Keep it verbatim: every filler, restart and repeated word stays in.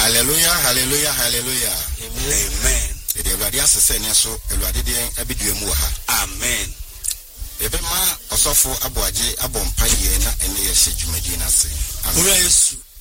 Hallelujah, hallelujah, hallelujah. Amen. The Ebradia Sene so Elwadidian Abiduamuha. Amen. Ebema Osofo Abuaje Abompa Yena and Yeshe Jumedina say. Amen.